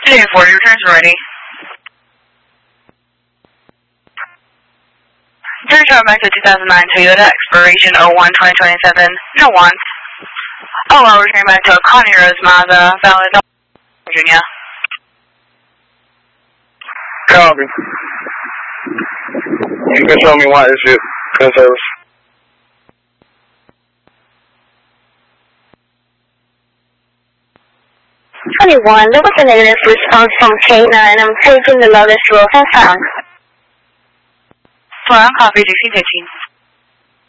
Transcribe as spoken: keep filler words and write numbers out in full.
two forty, returns ready. Return travel back to two thousand nine Toyota, expiration oh one twenty twenty-seven, no wants. Oh, well, returning back to a Connie Rose Mazda, valid, Virginia. Copy. You can show me why this shit in service. twenty-one, there was a negative response from K nine. I'm taking the lowest roll. Confirm. Well, copy, D C fifteen.